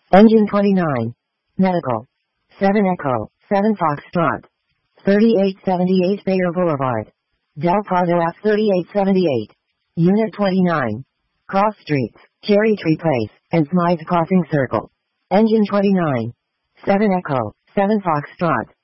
Engine 29. Medical. 7 Echo, 7 Foxtrot. 3878 Bayer Boulevard. Del Prado F 3878. Unit 29. Cross Streets, Cherry Tree Place, and Smythe Crossing Circle. Engine 29. 7 Echo, 7 Foxtrot.